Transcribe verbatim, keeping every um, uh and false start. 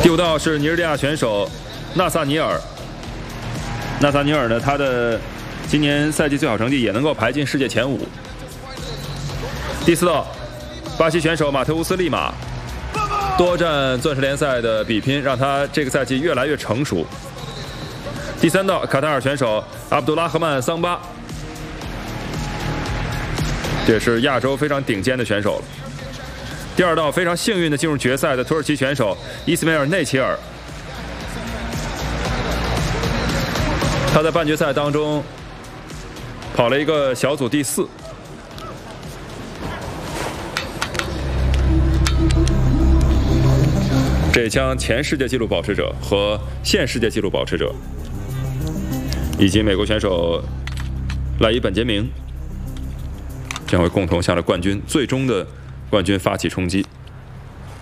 第五道是尼日利亚选手纳萨尼尔。纳萨尼尔呢，他的今年赛季最好成绩也能够排进世界前五。第四道，巴西选手马特乌斯利马，多战钻石联赛的比拼让他这个赛季越来越成熟。第三道，卡塔尔选手阿卜杜拉赫曼桑巴，这是亚洲非常顶尖的选手了。第二道，非常幸运的进入决赛的土耳其选手伊斯梅尔内齐尔，他在半决赛当中跑了一个小组第四。这将前世界纪录保持者和现世界纪录保持者以及美国选手赖伊本杰明将会共同向着冠军最终的冠军发起冲击。